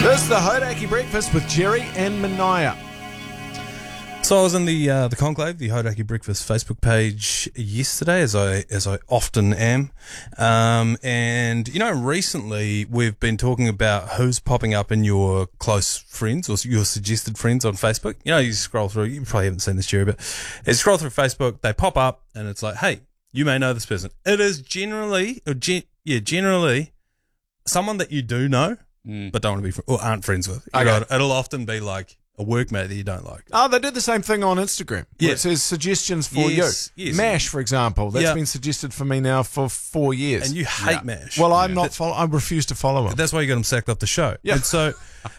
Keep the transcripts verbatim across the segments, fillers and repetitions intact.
This is the Hodaki Breakfast with Jerry and Mania. So I was in the uh, the Conclave, the Hodaki Breakfast Facebook page yesterday, as I as I often am, um, and you know, recently we've been talking about who's popping up in your close friends or your suggested friends on Facebook. You know, you scroll through, you probably haven't seen this, Jerry, but as you scroll through Facebook, they pop up, and it's like, hey, you may know this person. It is generally, or gen- yeah, generally someone that you do know, mm. but don't want to be fr- or aren't friends with. You okay. know, it'll often be like a workmate that you don't like. Oh, they do the same thing on Instagram. Yeah. It says suggestions for yes, you. Yes. MASH, for example, that's yeah. been suggested for me now for four years. And you hate yeah. MASH. Well, I'm yeah. not. Follow- I refuse to follow him. That's why you got him sacked off the show. Yeah. And so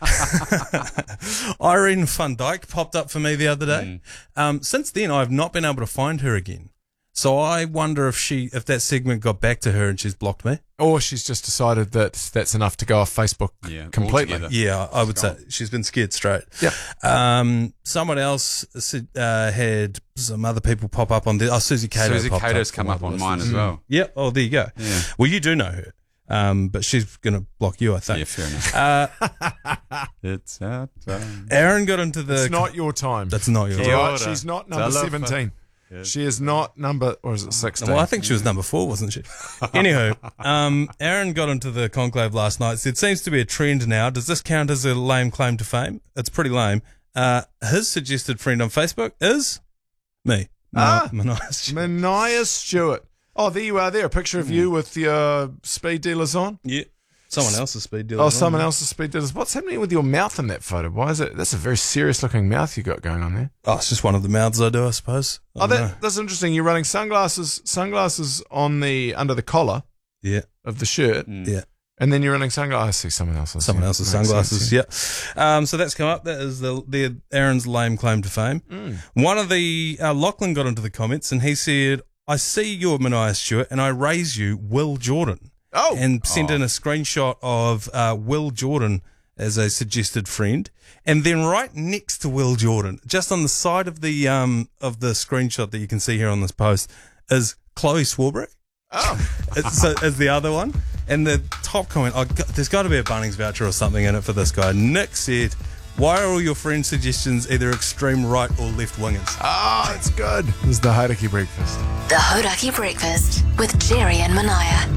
Irene van Dijk popped up for me the other day. Mm. Um, since then, I've not been able to find her again. So I wonder if she, if that segment got back to her and she's blocked me. Or she's just decided that that's enough to go off Facebook yeah, completely. altogether. Yeah, I would say she's been scared straight. Yeah. Um, someone else uh, had some other people pop up on the. Oh, Susie Cato. Susie popped Cato's up come up on list. mine as well. Yeah. Oh, there you go. Yeah. Well, you do know her. Um, but she's going to block you, I think. Yeah, fair enough. Uh, it's our time. Aaron got into the. It's not your time. That's not your All time. right, she's not number seventeen. She is not number, or is it sixteen? Well, I think she was number four, wasn't she? Anywho, um, Aaron got into the conclave last night. Said, seems to be a trend now. Does this count as a lame claim to fame? It's pretty lame. Uh, his suggested friend on Facebook is me. Ah, Mania Mania Stewart. Oh, there you are there. A picture of you with your speed dealers on. Yeah. Someone else's speed dealer. Oh, someone else's speed dealers. What's happening with your mouth in that photo? Why is it? That's a very serious looking mouth you got going on there. Oh, it's just one of the mouths I do, I suppose. I oh, that, that's interesting. You're running sunglasses, sunglasses on the under the collar. Yeah. Of the shirt. Mm. Yeah. And then you're running sunglasses. I see someone else's. Someone else's sunglasses. Sense, yeah. Um, so that's come up. That is the, the Aaron's lame claim to fame. Mm. One of the uh, Lachlan got into the comments and he said, "I see you're Mania Stewart and I raise you Will Jordan." Oh. And sent oh. in a screenshot of uh, Will Jordan as a suggested friend, and then right next to Will Jordan, just on the side of the um of the screenshot that you can see here on this post, is Chloe Swarbrick. Oh. So as the other one, and the top comment, oh, God, there's got to be a Bunnings voucher or something in it for this guy. Nick said, "Why are all your friend suggestions either extreme right or left wingers?" Ah, oh, it's good. This is the Hodaki Breakfast. The Hodaki Breakfast with Jerry and Mania.